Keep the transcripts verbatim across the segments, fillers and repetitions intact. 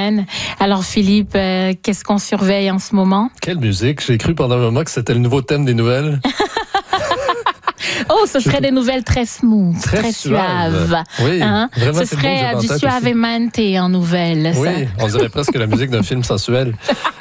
O'Brien. Alors Philippe, euh, qu'est-ce qu'on surveille en ce moment? Quelle musique! J'ai cru pendant un moment que c'était le nouveau thème des nouvelles. Oh, ce serait des nouvelles très smooth, très, très suaves. Suave. Oui, hein? vraiment, ce serait du suavemente en nouvelles. Oui, ça. on dirait presque la musique d'un film sensuel.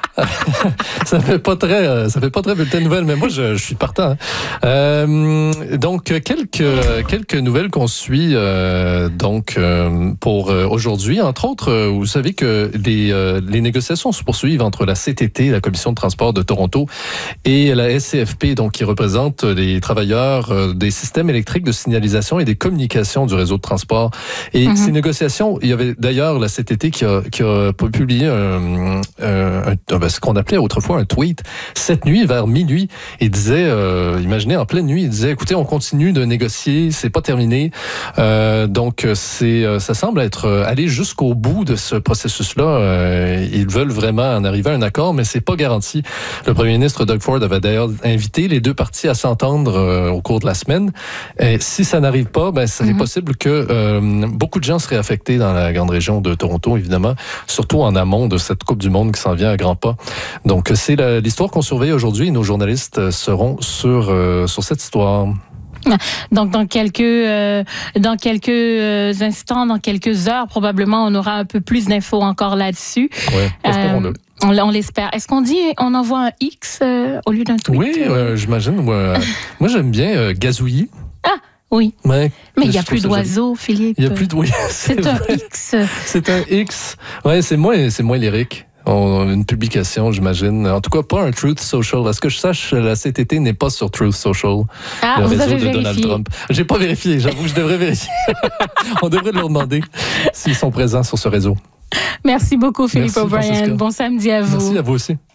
ça fait pas très, ça fait pas très bulletin de nouvelles, mais moi je, je suis partant. Hein. Euh, donc quelques quelques nouvelles qu'on suit euh, donc euh, pour euh, aujourd'hui. Entre autres, euh, vous savez que les euh, les négociations se poursuivent entre la C T T, la Commission de transport de Toronto, et la S C F P, donc qui représente les travailleurs euh, des systèmes électriques de signalisation et des communications du réseau de transport. Et mm-hmm. ces négociations, il y avait d'ailleurs la C T T qui a qui a publié un, un, un ce qu'on appelait autrefois un tweet, cette nuit, vers minuit, il disait, euh, imaginez, en pleine nuit, il disait, écoutez, on continue de négocier, c'est pas terminé. Euh, donc, c'est, ça semble être aller jusqu'au bout de ce processus-là. Euh, ils veulent vraiment en arriver à un accord, mais c'est pas garanti. Le premier ministre Doug Ford avait d'ailleurs invité les deux parties à s'entendre euh, au cours de la semaine. Et si ça n'arrive pas, ben, c'est mm-hmm. possible que euh, beaucoup de gens seraient affectés dans la grande région de Toronto, évidemment, surtout en amont de cette Coupe du Monde qui s'en vient à grands pas. Donc, c'est la, l'histoire qu'on surveille aujourd'hui et nos journalistes seront sur, euh, sur cette histoire. Donc, dans quelques, euh, dans quelques euh, instants, dans quelques heures, probablement, on aura un peu plus d'infos encore là-dessus. Oui, espérons-le. Euh, on, on l'espère. Est-ce qu'on dit, on envoie un X euh, au lieu d'un tweet? Oui, euh, j'imagine. Moi, moi, j'aime bien euh, gazouiller. Ah! Oui. Ouais, mais il n'y a plus d'oiseaux, Philippe. Il n'y a plus de... Oui, c'est, c'est un X. C'est un X. Oui, c'est moins, c'est moins lyrique. On a une publication, j'imagine. En tout cas, pas un Truth Social. À ce que je sache, la C T T n'est pas sur Truth Social. Ah, le vous réseau avez de vérifié. Donald Trump. J'ai pas vérifié. J'avoue que je devrais vérifier. On devrait leur demander s'ils sont présents sur ce réseau. Merci beaucoup, Philippe Merci, O'Brien. Francisca. Bon samedi à vous. Merci à vous aussi.